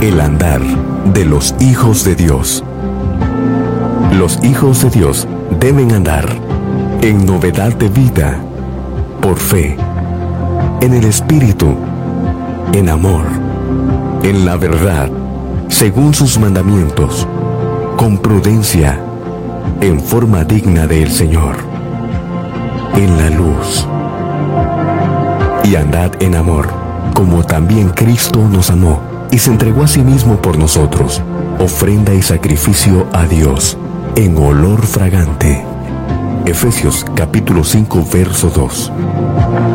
El andar de los hijos de Dios. Los hijos de Dios deben andar en novedad de vida, por fe, en el Espíritu, en amor, en la verdad, según sus mandamientos, con prudencia, en forma digna del Señor, en la luz. Y andad en amor, como también Cristo nos amó y se entregó a sí mismo por nosotros, ofrenda y sacrificio a Dios, en olor fragante. Efesios capítulo 5, verso 2.